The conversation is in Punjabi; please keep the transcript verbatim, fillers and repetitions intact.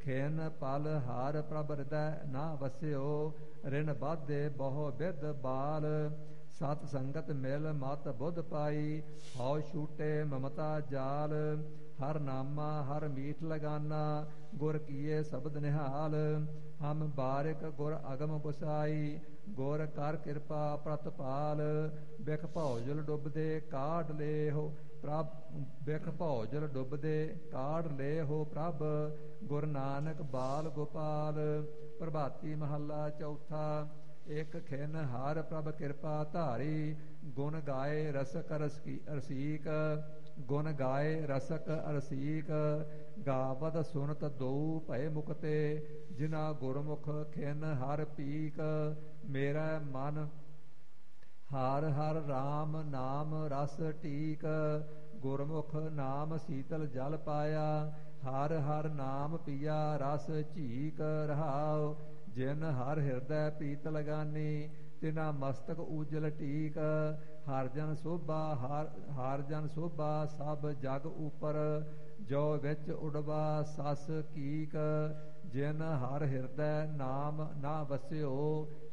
ਖੇਨ ਪਲ ਹਾਰ ਪ੍ਰਭ ਹਿਰਦੈ ਨਾ ਵਸਿਓ, ਰਿਣ ਬਾਧੇ ਬਹੁ ਬਿਦ ਬਾਲ। ਸਤ ਸੰਗਤ ਮਿਲ ਮਤ ਬੁੱਧ ਪਾਈ, ਹਉ ਛੂਟੇ ਮਮਤਾ ਜਾਲ। ਹਰ ਨਾਮਾ ਹਰ ਮੀਠ ਲਗਾਨਾ, ਗੁਰ ਕੀਏ ਸ਼ਬਦ ਨਿਹਾਲ। ਹਮ ਬਾਰਿਕ ਗੁਰ ਅਗਮ ਗੁਸਾਈ, ਗੁਰ ਕਰ ਕਿਰਪਾ ਪ੍ਰਤਪਾਲ। ਬਿਖ ਭਉਜਲ ਡੁੱਬਦੇ ਕਾਢ ਲੇਹੋ ਪ੍ਰਭ, ਬਿਖ ਭਉਜਲ ਡੁੱਬਦੇ ਕਾਢ ਲੇਹੋ ਪ੍ਰਭ। ਗੁਰ ਨਾਨਕ ਬਾਲ ਗੋਪਾਲ। ਪ੍ਰਭਾਤੀ ਮਹੱਲਾ ਚੌਥਾ। ਇਕ ਖਿਨ ਹਰ ਪ੍ਰਭ ਕਿਰਪਾ ਧਾਰੀ, ਗੁਣ ਗਾਏ ਰਸਕ ਰਸਕੀ ਰਸੀਕ। ਗੁਣ ਗਾਏ ਰਸਕ ਰਸੀਕ, ਗਾਵਤ ਸੁਨਤ ਦਊ ਭਏ ਮੁਕਤੇ। ਜਿਨਾ ਗੁਰਮੁਖ ਖਿਨ ਹਰ ਪੀਕ, ਮੇਰਾ ਮਨ ਹਰ ਹਰ ਰਾਮ ਨਾਮ ਰਸ ਟੀਕ। ਗੁਰਮੁਖ ਨਾਮ ਸੀਤਲ ਜਲ ਪਾਇਆ, ਹਰ ਹਰ ਨਾਮ ਪੀਆ ਰਸ ਝੀਕ। ਰਹਾਉ ਜਿਨ ਹਰ ਹਿਰਦੈ ਪ੍ਰੀਤ ਲਗਾਨੀ, ਤਿਨਾ ਮਸਤਕ ਉਜਲ ਟੀਕ। ਹਰ ਜਨ ਸੋਭਾ ਹਰ ਹਰ ਜਨ ਸੋਭਾ ਸਭ ਜਗ ਉਪਰ, ਜੋ ਵਿੱਚ ਉਡਵਾ ਸਸ ਕੀਕ। ਜਿਨ ਹਰ ਹਿਰਦੈ ਨਾਮ ਨਾ ਵਸਿਓ,